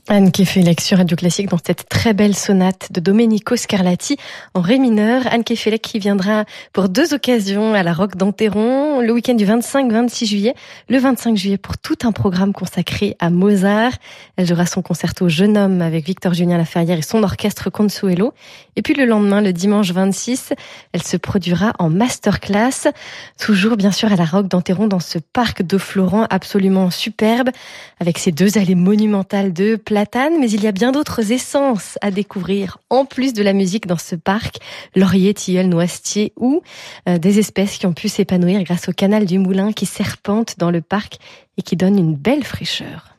Anne Kefelec sur Radio Classique dans cette très belle sonate de Domenico Scarlatti en ré mineur. Anne Kefelec qui viendra pour 2 occasions à la Roque d'Enterron le week-end du 25-26 juillet. Le 25 juillet pour tout un programme consacré à Mozart. Elle jouera son concerto Jeune homme avec Victor Julien Laferrière et son orchestre Consuelo. Et puis le lendemain, le dimanche 26, elle se produira en masterclass. Toujours bien sûr à la Roque d'Enterron dans ce parc de Florent absolument superbe avec ses 2 allées monumentales de platane, mais il y a bien d'autres essences à découvrir en plus de la musique dans ce parc. Laurier, tilleul, noisetier ou des espèces qui ont pu s'épanouir grâce au canal du Moulin qui serpente dans le parc et qui donne une belle fraîcheur.